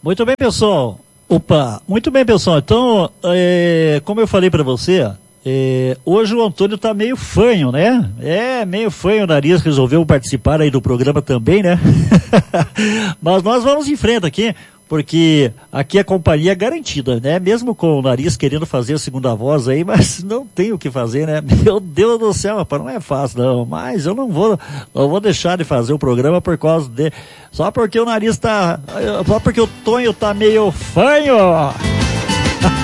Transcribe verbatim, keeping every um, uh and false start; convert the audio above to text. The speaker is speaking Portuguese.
Muito bem, pessoal. Opa, muito bem, pessoal. Então, é, como eu falei para você, é, hoje o Antônio tá meio fanho, né? É, meio fanho o nariz, resolveu participar aí do programa também, né? Mas nós vamos em frente aqui, porque aqui a companhia é garantida, né? Mesmo com o nariz querendo fazer a segunda voz aí, mas não tem o que fazer, né? Meu Deus do céu, rapaz, não é fácil não, mas eu não vou, não vou deixar de fazer o programa por causa de, só porque o nariz tá, só porque o Tonho tá meio fanho.